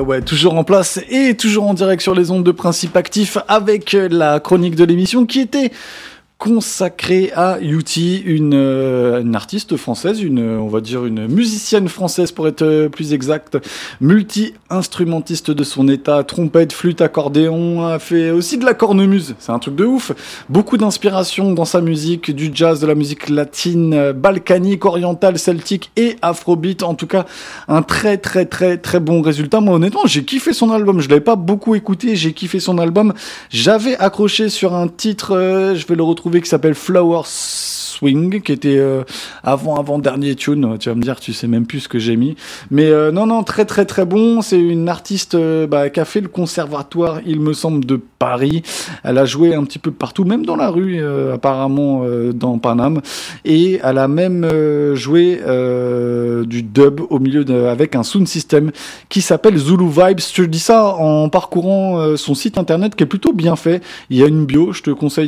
Ouais, toujours en place et toujours en direct sur les ondes de Principe Actif avec la chronique de l'émission qui était consacrée à Youti, une artiste française, on va dire une musicienne française pour être plus exact, multi-instrumentiste de son état, trompette, flûte, accordéon, a fait aussi de la cornemuse, c'est un truc de ouf, beaucoup d'inspiration dans sa musique, du jazz, de la musique latine, balkanique, orientale, celtique et afrobeat, en tout cas un très très très très bon résultat. Moi honnêtement j'ai kiffé son album, je l'avais pas beaucoup écouté, j'ai kiffé son album, j'avais accroché sur un titre, je vais le retrouver, qui s'appelle Flower Swing, qui était avant dernier tune. Tu vas me dire, tu sais même plus ce que j'ai mis, mais non, très très très bon. C'est une artiste qui a fait le conservatoire, il me semble, de Paris. Elle a joué un petit peu partout, même dans la rue, apparemment dans Paname, et elle a même joué du dub au milieu avec un sound system qui s'appelle Zulu Vibes. Je te dis ça en parcourant son site internet qui est plutôt bien fait. Il y a une bio, je te conseille